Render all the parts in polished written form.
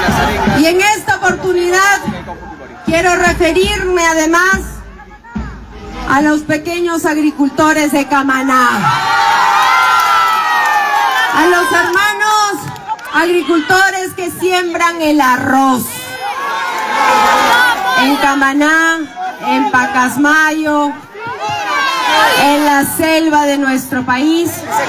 Y en esta oportunidad quiero referirme además a los pequeños agricultores de Camaná, a los hermanos agricultores que siembran el arroz en Camaná, en Pacasmayo, en la selva de nuestro país.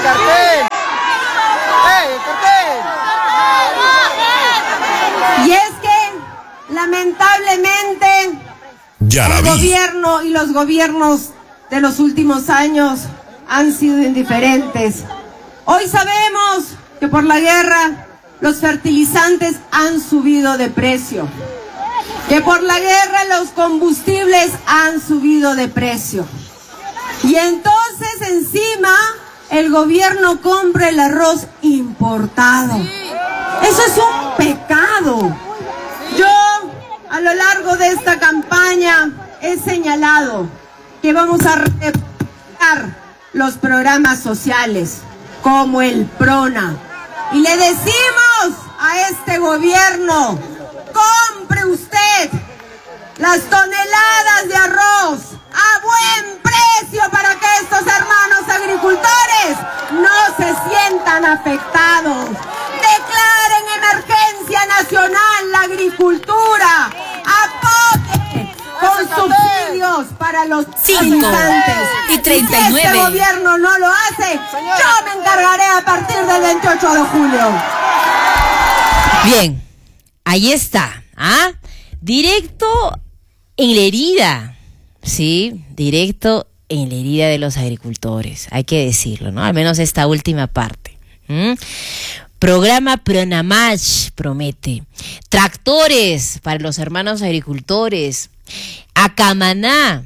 Y es que lamentablemente el gobierno y los gobiernos de los últimos años han sido indiferentes. Hoy sabemos que por la guerra los fertilizantes han subido de precio, que por la guerra los combustibles han subido de precio. Y entonces encima el gobierno compra el arroz importado. Eso es un pecado. Yo a lo largo de esta campaña he señalado que vamos a reforzar los programas sociales como el PRONA. Y le decimos a este gobierno: compre usted las toneladas de arroz a buen precio para que estos hermanos agricultores no se sientan afectados. Declaren emergencia nacional la agricultura. Apoye con subsidios para los fertilizantes. 5:39. Si este gobierno no lo hace, yo me encargaré a partir del 28 de julio. Bien, ahí está, directo en la herida, sí, directo en la herida de los agricultores, hay que decirlo, ¿no? Al menos esta última parte. Programa Pronamach promete tractores para los hermanos agricultores, a Camaná,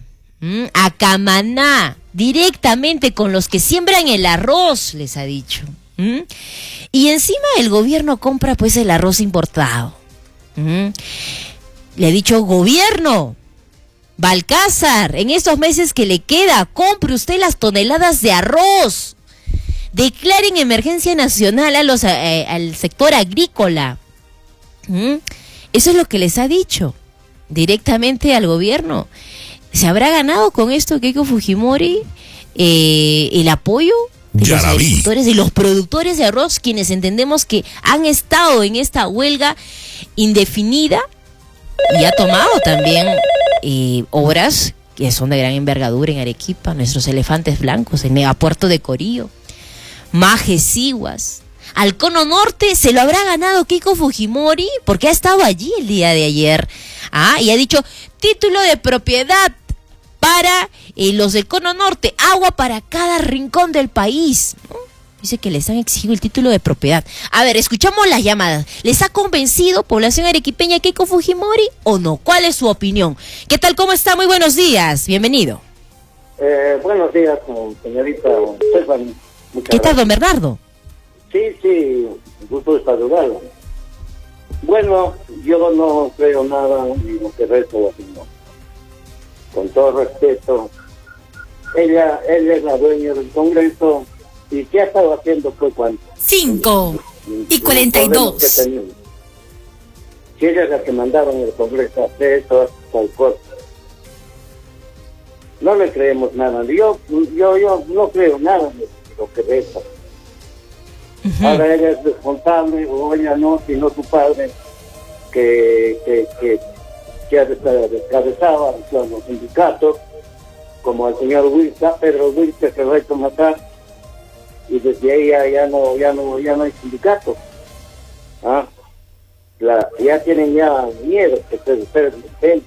directamente con los que siembran el arroz, les ha dicho. Y encima el gobierno compra pues el arroz importado. Le ha dicho: gobierno, Balcázar, en estos meses que le queda, compre usted las toneladas de arroz. Declaren emergencia nacional al sector agrícola. Eso es lo que les ha dicho directamente al gobierno. ¿Se habrá ganado con esto Keiko Fujimori el apoyo de los agricultores, de los productores de arroz, quienes entendemos que han estado en esta huelga indefinida y ha tomado también obras que son de gran envergadura en Arequipa, nuestros elefantes blancos, el megapuerto de Corío, Majes, Siguas? Al Cono Norte se lo habrá ganado Keiko Fujimori porque ha estado allí el día de ayer, y ha dicho: título de propiedad para los del Cono Norte, agua para cada rincón del país, ¿no? Dice que les han exigido el título de propiedad. A ver, escuchamos las llamadas. ¿Les ha convencido población arequipeña Keiko Fujimori o no? ¿Cuál es su opinión? ¿Qué tal? ¿Cómo está? Muy buenos días. Bienvenido. Buenos días, señorita Stephanie. ¿Qué tal, don Bernardo? Sí, gusto de saludarlo. Bueno, yo no creo nada en lo que resto, sino, con todo respeto, ella es la dueña del Congreso. ¿Y qué ha estado haciendo? Pues cuánto? 5:42. Si ella es la que mandaron el Congreso a hacer todas estas cosas, no le creemos nada. Yo no creo nada de lo que resta. Ahora ella es responsable, o ella no, sino su padre, que ha descabezado a los sindicatos, como el señor Pedro Wilson, que lo ha hecho matar, y desde ahí ya no hay sindicatos. Ya tienen miedo que se despejen,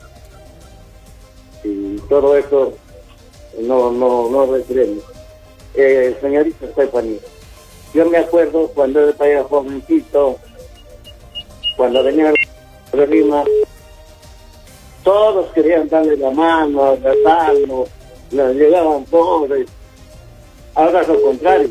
y todo eso no lo creemos. Señorita Stephanie, yo me acuerdo cuando yo era jovencito, cuando venía de Lima, todos querían darle la mano, abrazarnos, llegaban pobres. Ahora es lo contrario,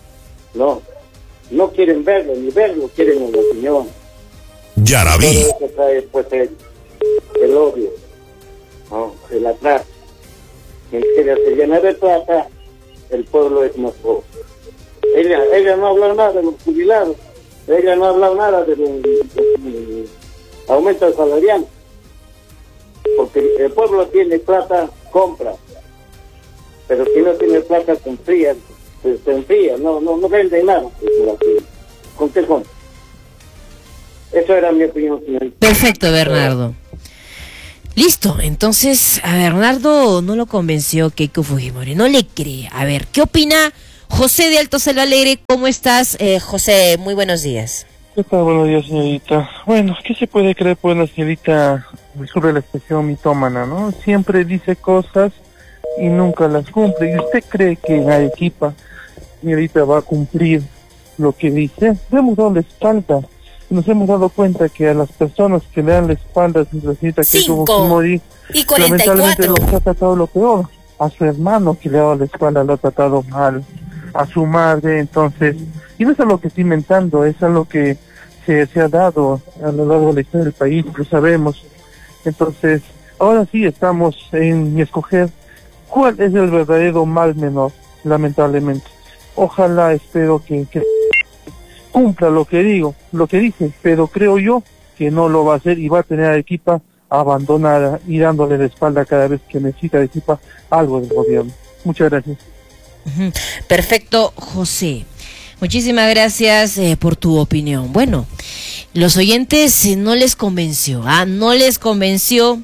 no quieren verlo, ni verlo, quieren una opinión. Ya la vi. Todo eso trae pues el odio, el atrás. Mientras se llena de plata, el pueblo es más pobre. Ella no habla nada de los jubilados, ella no habla nada de los aumento salarial. Porque el pueblo tiene plata, compra. Pero si no tiene plata, se enfría, no vende nada. ¿Con qué compra? Eso era mi opinión, señorita. Perfecto, Bernardo. Listo, entonces a Bernardo no lo convenció Keiko Fujimori, no le cree. A ver, ¿qué opina José de Alto Selva Alegre? ¿Cómo estás, José? Muy buenos días. ¿Qué tal? Buenos días, señorita. Bueno, ¿qué se puede creer por la señorita sobre la expresión mitómana, no? Siempre dice cosas y nunca las cumple. ¿Y usted cree que en Arequipa, señorita, va a cumplir lo que dice? Le hemos dado la espalda. Nos hemos dado cuenta que a las personas que le dan la espalda a la señorita Keiko Fujimori, y 44. lamentablemente los ha tratado lo peor. A su hermano que le ha dado la espalda lo ha tratado mal, a su madre, entonces, y no es algo que estoy inventando, es algo que se ha dado a lo largo de la historia del país, lo sabemos. Entonces, ahora sí estamos en escoger cuál es el verdadero mal menor, lamentablemente. Ojalá, espero que cumpla lo que dice, pero creo yo que no lo va a hacer y va a tener a Arequipa abandonada y dándole la espalda cada vez que necesita Arequipa algo del gobierno. Muchas gracias. Perfecto, José. Muchísimas gracias por tu opinión. Bueno, los oyentes no les convenció, no les convenció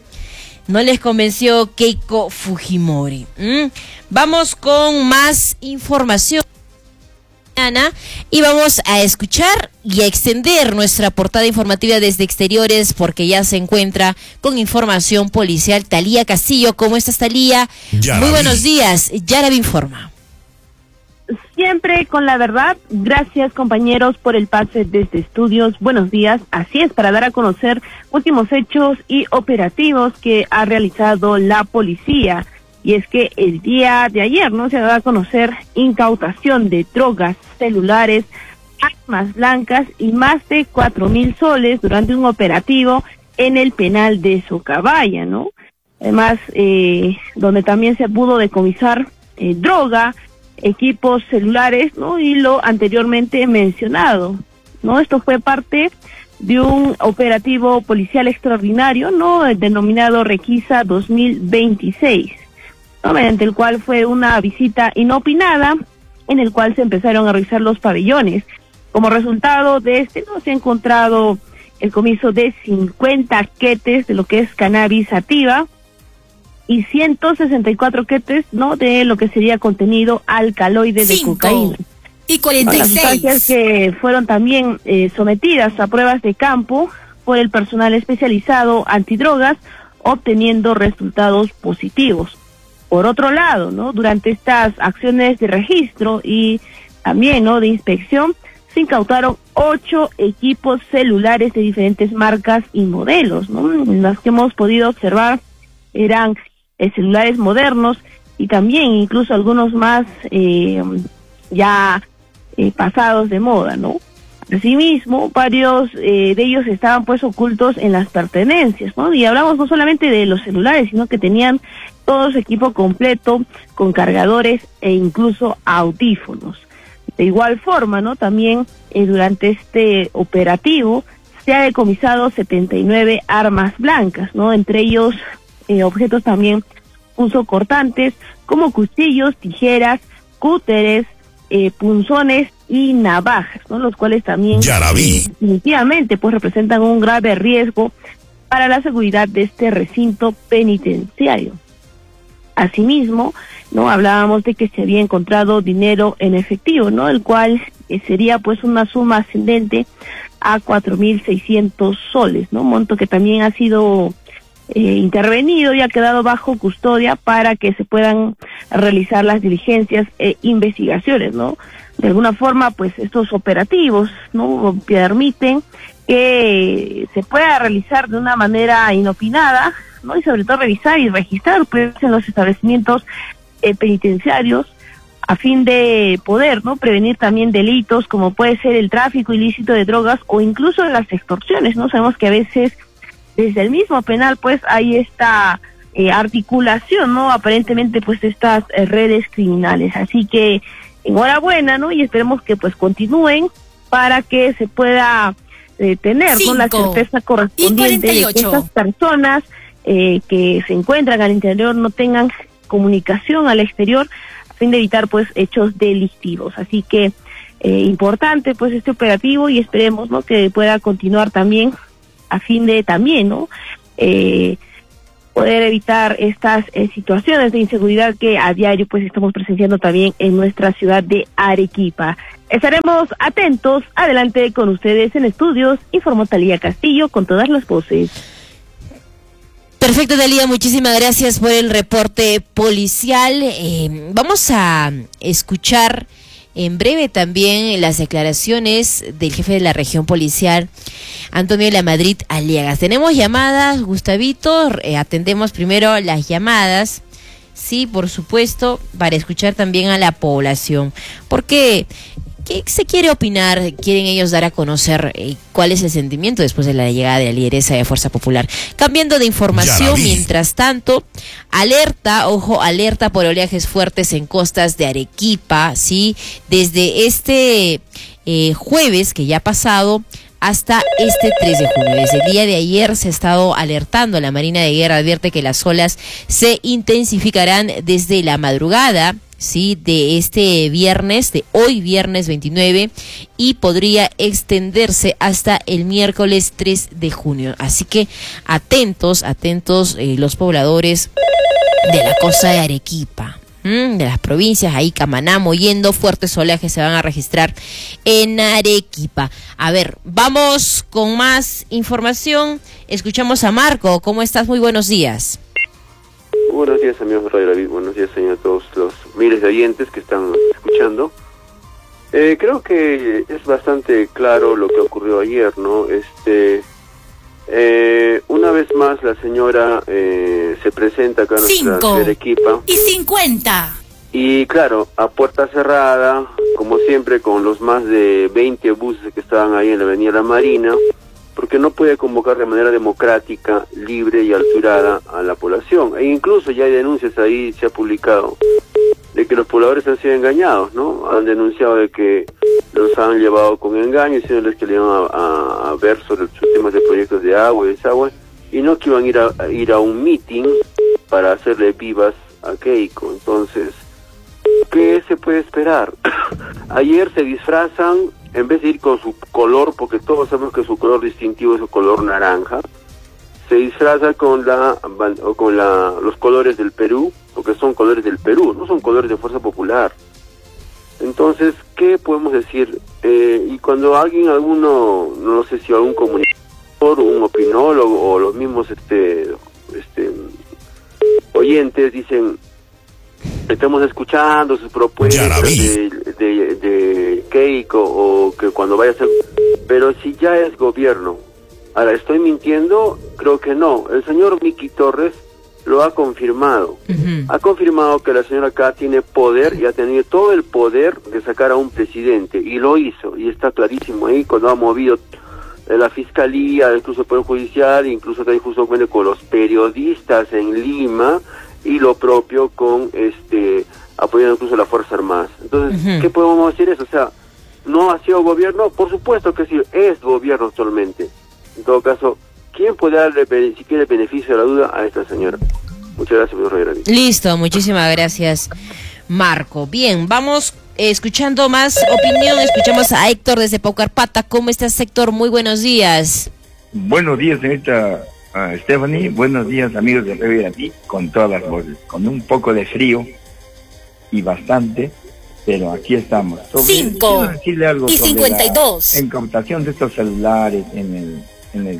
Keiko Fujimori. Vamos con más información. Y vamos a escuchar y a extender nuestra portada informativa desde exteriores porque ya se encuentra con información policial Talía Castillo. ¿Cómo estás, Talía? Muy buenos días. Yaraví informa. Siempre con la verdad. Gracias, compañeros, por el pase desde estudios. Buenos días. Así es, para dar a conocer últimos hechos y operativos que ha realizado la policía. Y es que el día de ayer, ¿no?, se ha dado a conocer incautación de drogas, celulares, armas blancas y más de 4,000 soles durante un operativo en el penal de Socabaya, ¿no? Además, donde también se pudo decomisar droga, equipos celulares, ¿no?, y lo anteriormente mencionado, ¿no? Esto fue parte de un operativo policial extraordinario, ¿no?, denominado Requisa 2026. Mediante el cual fue una visita inopinada, en el cual se empezaron a revisar los pabellones. Como resultado de no se ha encontrado el comiso de 50 quetes de lo que es cannabis sativa y 164 quetes, ¿no?, de lo que sería contenido alcaloide de cocaína. Y 46. Las sustancias que fueron también sometidas a pruebas de campo por el personal especializado antidrogas, obteniendo resultados positivos. Por otro lado, ¿no?, durante estas acciones de registro y también, ¿no?, de inspección, se incautaron 8 equipos celulares de diferentes marcas y modelos, ¿no? En las que hemos podido observar eran celulares modernos y también incluso algunos más pasados de moda, ¿no? Asimismo, varios de ellos estaban pues ocultos en las pertenencias, ¿no? Y hablamos no solamente de los celulares, sino que tenían todo su equipo completo con cargadores e incluso audífonos. De igual forma, ¿no?, también durante este operativo se ha decomisado 79 armas blancas, ¿no? Entre ellos objetos también punzocortantes como cuchillos, tijeras, cúteres, punzones y navajas, ¿no?, los cuales también definitivamente pues representan un grave riesgo para la seguridad de este recinto penitenciario. Asimismo, ¿no?, hablábamos de que se había encontrado dinero en efectivo, ¿no?, el cual sería pues una suma ascendente a 4,600 soles, ¿no?, monto que también ha sido intervenido y ha quedado bajo custodia para que se puedan realizar las diligencias e investigaciones, ¿no? De alguna forma, pues estos operativos, ¿no?, permiten que se pueda realizar de una manera inopinada, ¿no?, y sobre todo revisar y registrar pues en los establecimientos penitenciarios a fin de poder, ¿no?, prevenir también delitos como puede ser el tráfico ilícito de drogas o incluso las extorsiones, ¿no? Sabemos que a veces desde el mismo penal pues hay esta articulación, ¿no?, aparentemente pues de estas redes criminales. Así que enhorabuena, ¿no?, y esperemos que pues continúen para que se pueda tener, ¿no?, la certeza correspondiente de que estas personas que se encuentran al interior no tengan comunicación al exterior, a fin de evitar pues hechos delictivos. Así que importante pues este operativo, y esperemos, ¿no?, que pueda continuar también a fin de también, ¿no?, poder evitar estas situaciones de inseguridad que a diario pues estamos presenciando también en nuestra ciudad de Arequipa. Estaremos atentos. Adelante con ustedes en estudios, informó Talía Castillo con todas las voces. Perfecto, Talía, muchísimas gracias por el reporte policial. Vamos a escuchar en breve también las declaraciones del jefe de la región policial, Antonio Lamadrid Aliagas. Tenemos llamadas, Gustavito, atendemos primero las llamadas, sí, por supuesto, para escuchar también a la población, porque ¿qué se quiere opinar? ¿Quieren ellos dar a conocer cuál es el sentimiento después de la llegada de la lideresa de Fuerza Popular? Cambiando de información, mientras tanto, alerta, ojo, alerta por oleajes fuertes en costas de Arequipa, ¿sí? Desde este jueves que ya ha pasado hasta este 3 de junio. Desde el día de ayer se ha estado alertando. La Marina de Guerra advierte que las olas se intensificarán desde la madrugada, sí, de este viernes, de hoy viernes 29, y podría extenderse hasta el miércoles 3 de junio. Así que atentos los pobladores de la costa de Arequipa, de las provincias, ahí Camaná, Mollendo, fuertes oleajes se van a registrar en Arequipa. A ver, vamos con más información. Escuchamos a Marco. ¿Cómo estás? Muy buenos días. Buenos días, amigos de Radio David. Buenos días, señor, a todos los miles de oyentes que están escuchando. Creo que es bastante claro lo que ocurrió ayer, ¿no? Una vez más la señora se presenta acá en nuestra ciudad de Arequipa. 5:50. Y claro, a puerta cerrada, como siempre, con los más de 20 buses que estaban ahí en la Avenida La Marina, porque no puede convocar de manera democrática, libre y alturada a la población. E incluso ya hay denuncias ahí, se ha publicado, de que los pobladores han sido engañados, ¿no? Han denunciado de que los han llevado con engaño, diciéndoles que le iban a ver sobre sus temas de proyectos de agua y desagüe, y no que iban a ir a un meeting para hacerle vivas a Keiko. Entonces, ¿qué se puede esperar? Ayer se disfrazan, en vez de ir con su color, porque todos sabemos que su color distintivo es su color naranja, se disfraza con los colores del Perú, porque son colores del Perú, no son colores de Fuerza Popular. Entonces, ¿qué podemos decir? Y cuando alguno, no sé si algún comunicador, un opinólogo o los mismos oyentes dicen, estamos escuchando sus propuestas de Keiko, o que cuando vaya a ser, pero si ya es gobierno. Ahora, ¿estoy mintiendo? Creo que no. El señor Miki Torres lo ha confirmado. Ha confirmado que la señora acá tiene poder y ha tenido todo el poder de sacar a un presidente, y lo hizo, y está clarísimo ahí cuando ha movido la fiscalía, incluso el Poder Judicial, incluso también justamente con los periodistas en Lima, y lo propio con apoyando incluso la Fuerza Armada. Entonces, ¿qué podemos decir eso? O sea, ¿no ha sido gobierno? Por supuesto que sí, es gobierno actualmente. En todo caso, ¿quién puede darle siquiera el beneficio de la duda a esta señora? Muchas gracias, señor Rey. Listo, muchísimas gracias, Marco. Bien, vamos escuchando más opinión. Escuchamos a Héctor desde Paucarpata. ¿Cómo estás, Héctor? Muy buenos días. Buenos días, señorita Stephanie. Buenos días, amigos de Radio David, con todas las voces. Con un poco de frío y bastante, pero aquí estamos. 5:52. La incautación de estos celulares en el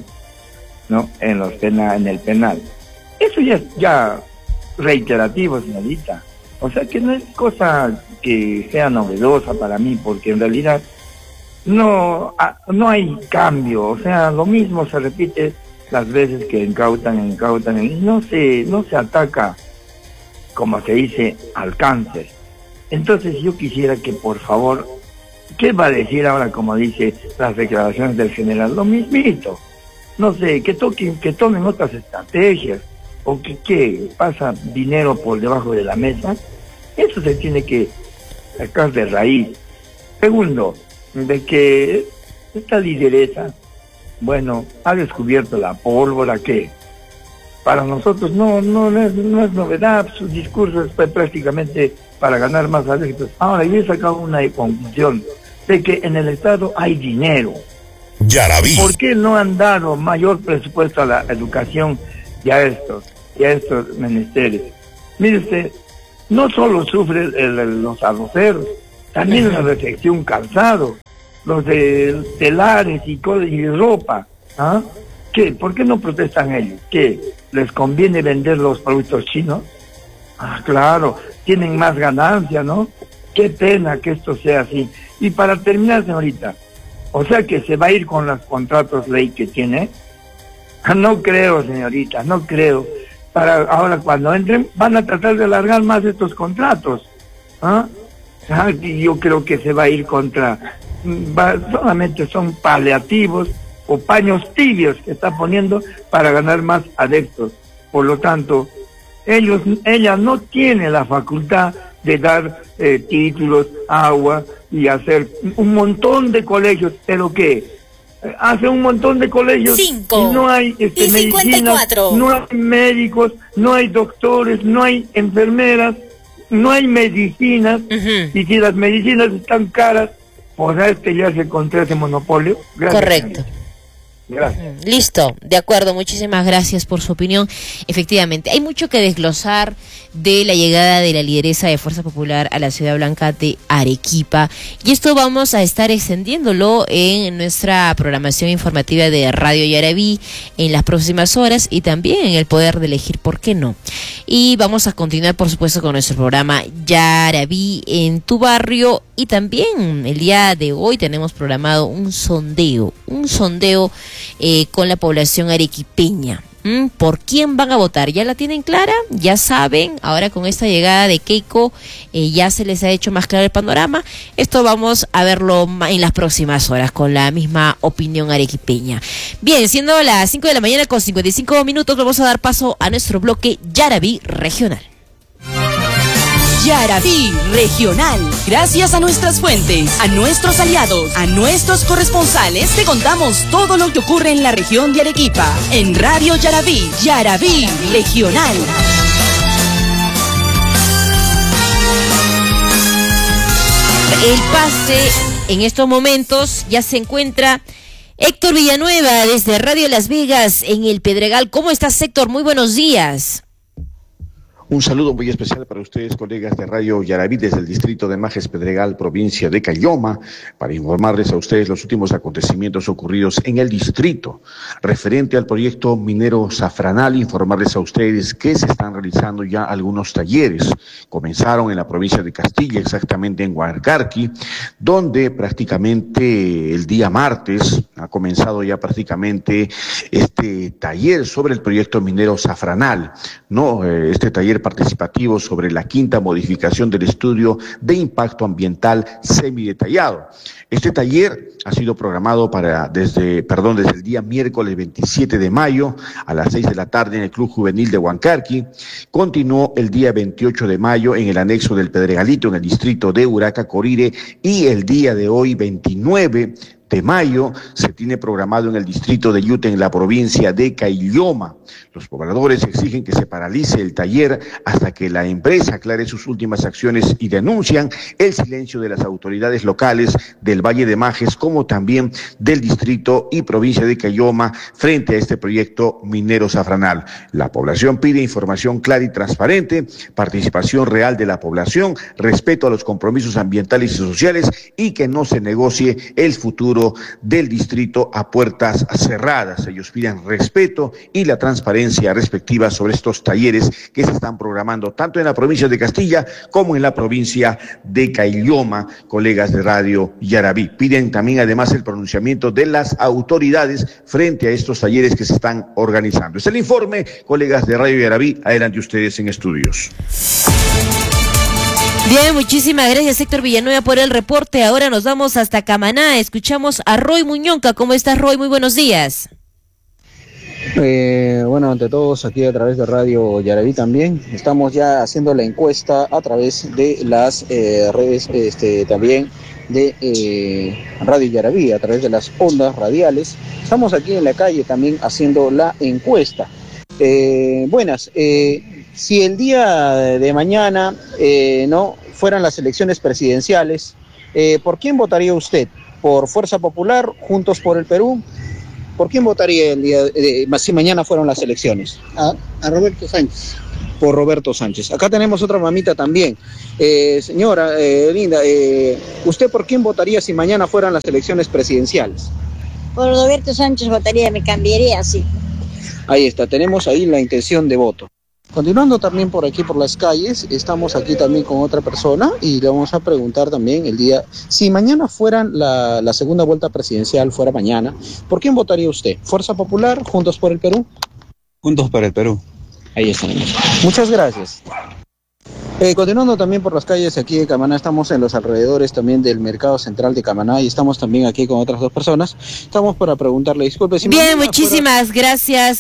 penal. Eso ya reiterativo, señorita. O sea que no es cosa que sea novedosa para mí, porque en realidad no hay cambio. O sea, lo mismo se repite las veces que incautan, y no se ataca, como se dice, al cáncer. Entonces yo quisiera que, por favor, ¿qué va a decir ahora, como dice las declaraciones del general? Lo mismito. No sé, que tomen otras estrategias, o que pasa dinero por debajo de la mesa. Eso se tiene que sacar de raíz. Segundo, de que esta lideresa bueno, ha descubierto la pólvora que para nosotros no es novedad, su discurso es prácticamente para ganar más adeptos. Ahora, yo he sacado una conclusión de que en el Estado hay dinero. Yarabí. ¿Por qué no han dado mayor presupuesto a la educación y a estos menesteres? Mire usted, no solo sufren los arroceros, también la refección calzado, los de telares y ropa. ¿Ah? ¿Qué? ¿Por qué no protestan ellos? ¿Qué? ¿Les conviene vender los productos chinos? Ah, claro, tienen más ganancia, ¿no? Qué pena que esto sea así. Y para terminar, señorita, o sea que se va a ir con los contratos ley que tiene. No creo, señorita, no creo. Ahora cuando entren van a tratar de alargar más estos contratos. ¿Ah? Yo creo que se va a ir solamente son paliativos o paños tibios que está poniendo para ganar más adeptos. Por lo tanto, ella no tiene la facultad de dar títulos, agua y hacer un montón de colegios. ¿Pero qué? Hace un montón de colegios 5 y no hay medicinas, no hay médicos, no hay doctores, no hay enfermeras, no hay medicinas. Y si las medicinas están caras, pues ya se encontró ese monopolio. Gracias. Correcto. Gracias. Listo, de acuerdo, muchísimas gracias por su opinión. Efectivamente, hay mucho que desglosar de la llegada de la lideresa de Fuerza Popular a la Ciudad Blanca de Arequipa, y esto vamos a estar extendiéndolo en nuestra programación informativa de Radio Yarabí en las próximas horas y también en el poder de elegir, ¿por qué no? Y vamos a continuar, por supuesto, con nuestro programa Yarabí en tu barrio, y también el día de hoy tenemos programado un sondeo con la población arequipeña. ¿Por quién van a votar? ¿Ya la tienen clara? ¿Ya saben? Ahora con esta llegada de Keiko ya se les ha hecho más claro el panorama. Esto vamos a verlo en las próximas horas con la misma opinión arequipeña. Bien, siendo las 5 de la mañana con 55 minutos, vamos a dar paso a nuestro bloque Yarabí Regional. Yarabí Regional. Gracias a nuestras fuentes, a nuestros aliados, a nuestros corresponsales, te contamos todo lo que ocurre en la región de Arequipa. En Radio Yarabí, Yarabí Regional. El pase en estos momentos ya se encuentra Héctor Villanueva desde Radio Las Vegas en el Pedregal. ¿Cómo estás, Héctor? Muy buenos días. Un saludo muy especial para ustedes, colegas de Radio Yarabí, desde el distrito de Majes Pedregal, provincia de Caylloma, para informarles a ustedes los últimos acontecimientos ocurridos en el distrito. Referente al proyecto minero Zafranal, informarles a ustedes que se están realizando ya algunos talleres. Comenzaron en la provincia de Castilla, exactamente en Huancarqui, donde prácticamente el día martes ha comenzado ya prácticamente este taller sobre el proyecto minero Zafranal, ¿no? Este taller participativo sobre la quinta modificación del estudio de impacto ambiental semidetallado. Este taller ha sido programado desde el día miércoles 27 de mayo a las 6 de la tarde en el Club Juvenil de Huancarqui. Continuó el día 28 de mayo en el anexo del Pedregalito en el distrito de Uraca Corire, y el día de hoy 29 de mayo se tiene programado en el distrito de Yute, en la provincia de Caylloma. Los pobladores exigen que se paralice el taller hasta que la empresa aclare sus últimas acciones y denuncian el silencio de las autoridades locales del Valle de Majes, como también del distrito y provincia de Caylloma frente a este proyecto minero Zafranal. La población pide información clara y transparente, participación real de la población, respeto a los compromisos ambientales y sociales, y que no se negocie el futuro del distrito a puertas cerradas. Ellos piden respeto y la transparencia respectiva sobre estos talleres que se están programando tanto en la provincia de Castilla como en la provincia de Caylloma, colegas de Radio Yarabí. Piden también además el pronunciamiento de las autoridades frente a estos talleres que se están organizando. Es el informe, colegas de Radio Yarabí. Adelante ustedes en estudios. Bien, muchísimas gracias, Héctor Villanueva, por el reporte. Ahora nos vamos hasta Camaná. Escuchamos a Roy Muñonca. ¿Cómo estás, Roy? Muy buenos días. Bueno, ante todos, aquí a través de Radio Yaraví también, estamos ya haciendo la encuesta a través de las redes también de Radio Yaraví, a través de las ondas radiales. Estamos aquí en la calle también haciendo la encuesta. Buenas, si el día de mañana no fueran las elecciones presidenciales, ¿por quién votaría usted? ¿Por Fuerza Popular, Juntos por el Perú? ¿Por quién votaría el día si mañana fueron las elecciones? A Roberto Sánchez. Por Roberto Sánchez. Acá tenemos otra mamita también. Señora linda, ¿usted por quién votaría si mañana fueran las elecciones presidenciales? Por Roberto Sánchez votaría, me cambiaría, sí. Ahí está, tenemos ahí la intención de voto. Continuando también por aquí, por las calles, estamos aquí también con otra persona y le vamos a preguntar también el día, si mañana fueran la segunda vuelta presidencial, fuera mañana, ¿por quién votaría usted? ¿Fuerza Popular, Juntos por el Perú? Juntos por el Perú. Ahí estamos. Muchas gracias. Continuando también por las calles aquí de Camaná, estamos en los alrededores también del Mercado Central de Camaná y estamos también aquí con otras dos personas. Estamos para preguntarle, disculpe. Si bien, muchísimas gracias,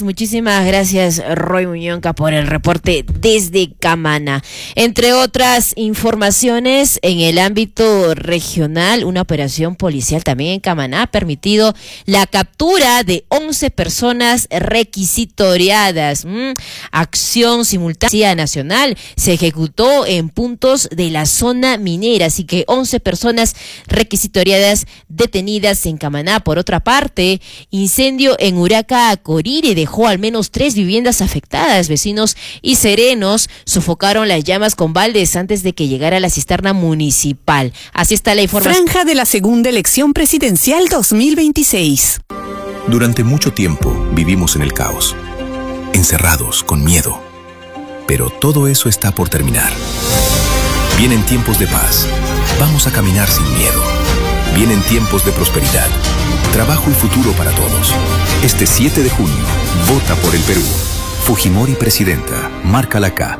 Roy Muñonca, por el reporte desde Camaná. Entre otras informaciones, en el ámbito regional, una operación policial también en Camaná ha permitido la captura de 11 personas requisitoriadas. Acción simultánea nacional se ejecutó en puntos de la zona minera, así que 11 personas requisitoriadas detenidas en Camaná. Por otra parte, incendio en Uraca, Corire, dejó al menos 3 viviendas afectadas. Vecinos y serenos sofocaron las llamas con baldes antes de que llegara la cisterna municipal. Así está la información. Franja de la segunda elección presidencial 2026. Durante mucho tiempo vivimos en el caos, encerrados con miedo. Pero todo eso está por terminar. Vienen tiempos de paz. Vamos a caminar sin miedo. Vienen tiempos de prosperidad, trabajo y futuro para todos. Este 7 de junio, vota por el Perú. Fujimori presidenta, márcala acá.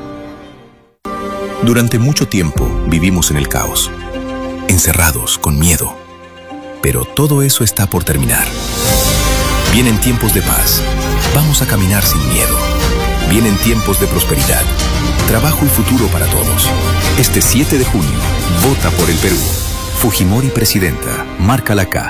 Durante mucho tiempo vivimos en el caos, encerrados con miedo. Pero todo eso está por terminar. Vienen tiempos de paz. Vamos a caminar sin miedo. Vienen tiempos de prosperidad, trabajo y futuro para todos. Este 7 de junio, vota por el Perú. Fujimori presidenta, márcala acá.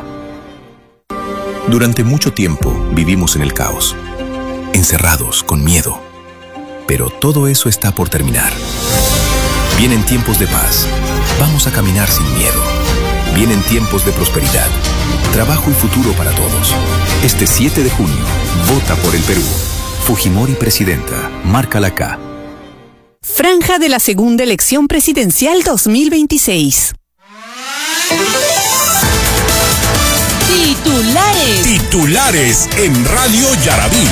Durante mucho tiempo vivimos en el caos, encerrados con miedo. Pero todo eso está por terminar. Vienen tiempos de paz. Vamos a caminar sin miedo. Vienen tiempos de prosperidad, trabajo y futuro para todos. Este 7 de junio, vota por el Perú. Fujimori presidenta, márcala acá. Franja de la segunda elección presidencial 2026. Titulares en Radio Yaraví.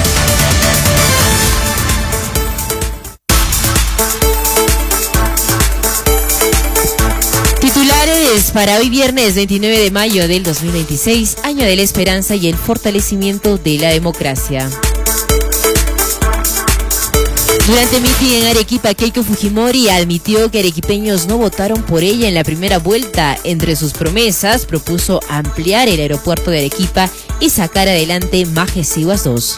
Titulares para hoy viernes 29 de mayo del 2026, año de la esperanza y el fortalecimiento de la democracia. Durante mitin en Arequipa, Keiko Fujimori admitió que arequipeños no votaron por ella en la primera vuelta. Entre sus promesas, propuso ampliar el aeropuerto de Arequipa y sacar adelante Majesiguas 2.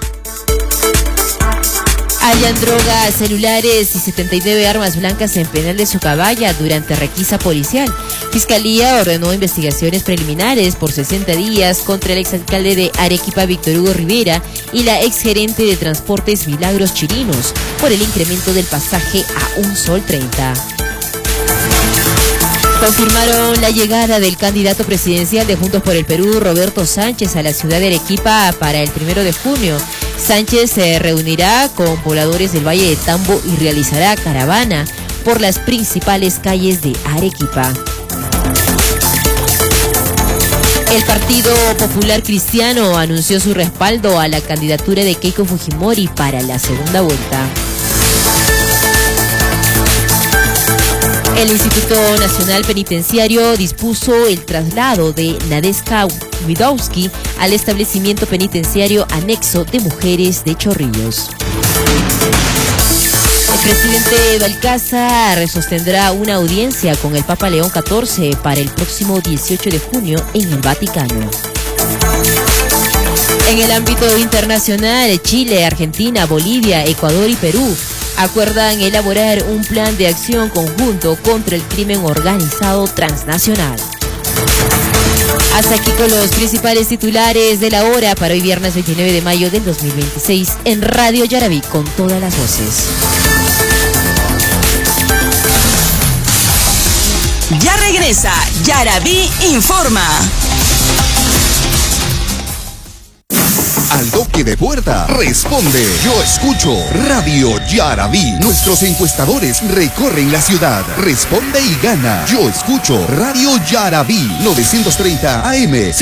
Hallan drogas, celulares y 79 armas blancas en penal de Socabaya durante requisa policial. Fiscalía ordenó investigaciones preliminares por 60 días contra el exalcalde de Arequipa, Víctor Hugo Rivera, y la exgerente de Transportes Milagros Chirinos por el incremento del pasaje a $1.30. Confirmaron la llegada del candidato presidencial de Juntos por el Perú, Roberto Sánchez, a la ciudad de Arequipa para el 1 de junio. Sánchez se reunirá con pobladores del Valle de Tambo y realizará caravana por las principales calles de Arequipa. El Partido Popular Cristiano anunció su respaldo a la candidatura de Keiko Fujimori para la segunda vuelta. El Instituto Nacional Penitenciario dispuso el traslado de Nadeska Widowski al establecimiento penitenciario anexo de mujeres de Chorrillos. El presidente Balcázar sostendrá una audiencia con el Papa León XIV para el próximo 18 de junio en el Vaticano. En el ámbito internacional, Chile, Argentina, Bolivia, Ecuador y Perú acuerdan elaborar un plan de acción conjunto contra el crimen organizado transnacional. Hasta aquí con los principales titulares de la hora para hoy viernes 29 de mayo del 2026 en Radio Yaraví con todas las voces. Ya regresa Yaraví Informa. Al toque de puerta, responde. Yo escucho Radio Yaraví. Nuestros encuestadores recorren la ciudad. Responde y gana. Yo escucho Radio Yaraví. 930 AM.